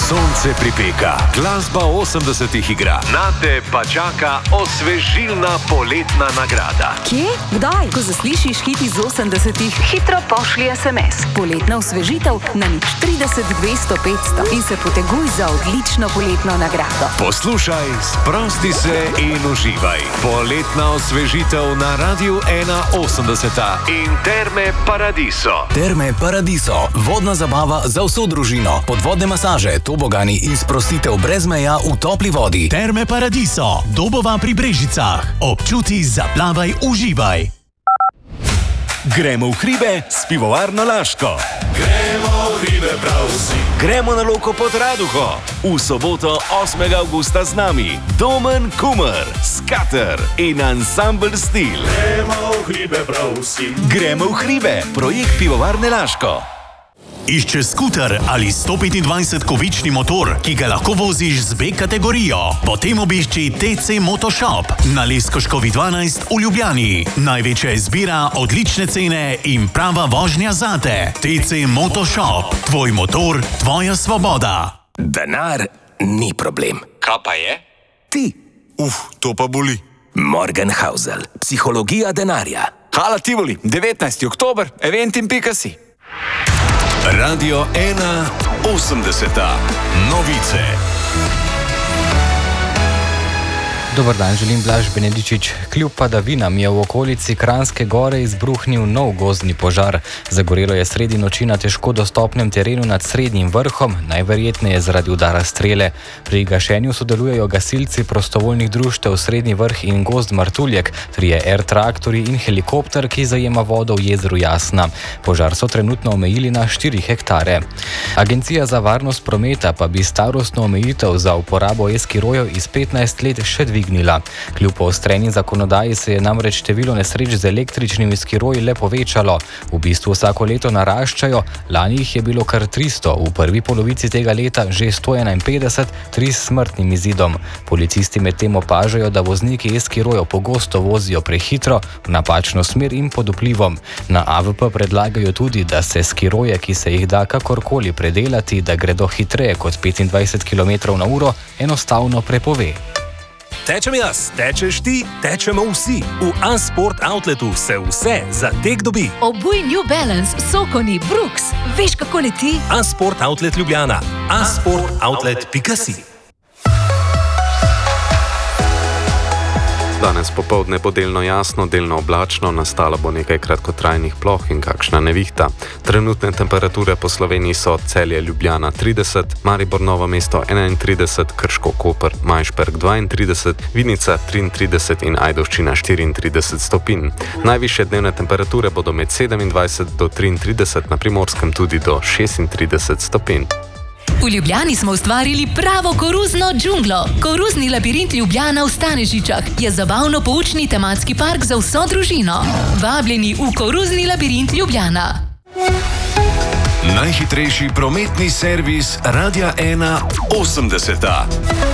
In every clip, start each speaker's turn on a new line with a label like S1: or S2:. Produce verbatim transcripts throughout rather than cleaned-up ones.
S1: Sonce pripeka, glasba osemdesetih igra. Nate pa čaka osvežilna poletna nagrada.
S2: Kje? Kdaj? Ko zaslišiš hit iz osemdesetih, hitro pošlji es em es. Poletna osvežitev na nič trideset dvesto petsto in se poteguj za odlično poletno nagrado.
S1: Poslušaj, sprosti se in uživaj. Poletna osvežitev na Radiu ena osemdeseta in Terme Paradiso.
S3: Terme Paradiso, vodna zabava za vso družino, podvodne masaže, tobogani in sprostitev brez meja v topli vodi.
S4: Terme Paradiso, Dobova pri Brežicah. Občuti, zaplavaj, uživaj.
S5: Gremo v hribe s pivovarno Laško.
S6: Gremo v hribe prav vsi.
S5: Gremo na Loko pod Raduho. V soboto osmega avgusta z nami Domen Kumer, Skater in Ansambl Stil.
S6: Gremo v hribe prav vsi.
S5: Gremo v hribe, projekt pivovarne Laško.
S4: Iščeš skuter ali sto petindvajset-kovični motor, ki ga lahko voziš z B kategorijo? Potem obišči T C Motoshop na Leskoškovi dvanajst v Ljubljani. Največja izbira, odlične cene in prava vožnja zate. T C Motoshop. Tvoj motor, tvoja svoboda.
S3: Denar ni problem.
S7: Kaj pa je?
S3: Ti.
S8: Uf, to pa boli.
S3: Morgenhausel. Psihologija denarja.
S7: Hala Tivoli, devetnajsti oktober, eventim pika si.
S1: Radio ena osemdeseta. Novice.
S9: Dobar dan, želim Blaž Benedičič. Kljub padavinam je v okolici Kranjske gore izbruhnil nov gozdni požar. Zagorelo je sredi noči na težko dostopnem terenu nad Srednjim vrhom, najverjetneje zaradi udara strele. Pri gašenju sodelujejo gasilci prostovoljnih društev Srednji vrh in Gozd Martuljek, trije R-traktorji in helikopter, ki zajema vodo v jezeru Jasna. Požar so trenutno omejili na štiri hektare. Agencija za varnost prometa pa bi starostno omejitev za uporabo e-skirojev iz petnajst let še dvignila. Kljub poostreni zakonodaji se je namreč število nesreč z električnimi skiroji le povečalo. V bistvu vsako leto naraščajo, lani jih je bilo kar tristo, v prvi polovici tega leta že sto enainpetdeset, tri s smrtnim izidom. Policisti medtem opažajo, da vozniki e-skirojev pogosto vozijo prehitro, v napačno smer in pod vplivom. Na A V P predlagajo tudi, da se skiroje, ki se jih da kakorkoli predelati, da gredo hitreje kot petindvajset kilometrov na uro, enostavno prepove.
S5: Tečem jaz, tečeš ti, tečemo vsi. V A-Sport Outletu se vse za tek dobi.
S10: Obuj New Balance, Sokoni, Brooks. Veš, kako leti?
S5: A-Sport Outlet Ljubljana. a sport outlet pika si.
S11: Danes popoldne bo delno jasno, delno oblačno, nastalo bo nekaj kratkotrajnih ploh in kakšna nevihta. Trenutne temperature po Sloveniji so Celje, Ljubljana trideset, Maribor, Novo mesto enaintrideset, Krško, Koper, Majšperk dvaintrideset, Vinica triintrideset in Ajdovščina štiriintrideset stopinj. Najvišje dnevne temperature bodo med sedemindvajset do triintrideset, na Primorskem tudi do šestintrideset stopinj.
S10: V Ljubljani smo ustvarili pravo koruzno džunglo. Koruzni labirint Ljubljana v Stanežičah je zabavno-poučni tematski park za vso družino. Vabljeni v Koruzni labirint Ljubljana.
S1: Najhitrejši prometni servis Radia ena osemdeseta.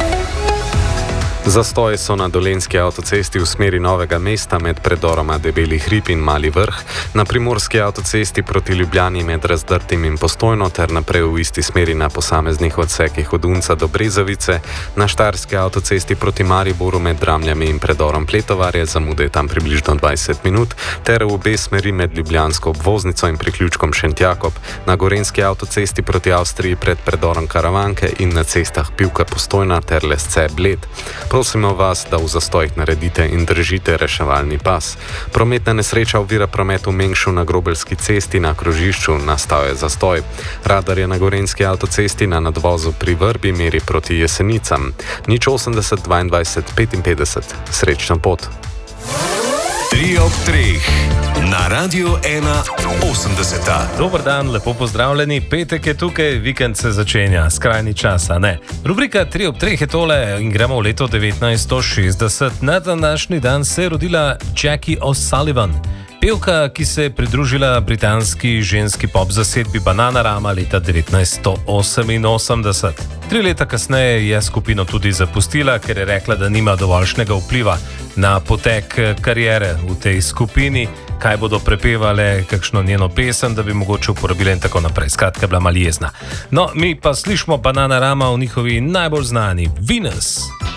S11: Zastoji so na Dolenjski avtocesti v smeri Novega mesta med predoroma Debeli hrib in Mali vrh, na Primorski avtocesti proti Ljubljani med Razdrtim in Postojno ter naprej v isti smeri na posameznih odsekih od Unca do Brezovice, na Štajerski avtocesti proti Mariboru med Dramljami in predorom Pletovarje, zamude tam približno dvajset minut, ter v obe smeri med Ljubljansko obvoznico in priključkom Šentjakob, na Gorenjski avtocesti proti Avstriji pred predorom Karavanke in na cestah Pivka Postojna ter Lesce Bled. Prosimo vas, da v zastojih naredite in držite reševalni pas. Prometna nesreča ovira promet v Mengšu na Grobelski cesti na krožišču, nastal je zastoj. Radar je na Gorenjski avtocesti na nadvozu pri Vrbi meri proti Jesenicam. nič osemdeset dvaindvajset petinpetdeset. Srečno pot.
S1: Tri ob treh na Radiu ena osemdeseta.
S12: Dober dan, lepo pozdravljeni. Petek je tukaj, vikend se začenja, skrajni čas, a ne? Rubrika Tri ob treh je tole in gremo v leto devetnajststo šestdeset. Na današnji dan se je rodila Jackie O'Sullivan, pevka, ki se je pridružila britanski ženski pop zasedbi Bananarama leta devetnajststo oseminosemdeset. Tri leta kasneje je skupino tudi zapustila, ker je rekla, da nima dovoljšnega vpliva na potek kariere v tej skupini, kaj bodo prepevale, kakšno njeno pesem, da bi mogoče uporabile in tako naprej. Skratka, bila malo jezna. No, mi pa slišimo Bananarama v njihovi najbolj znani Venus.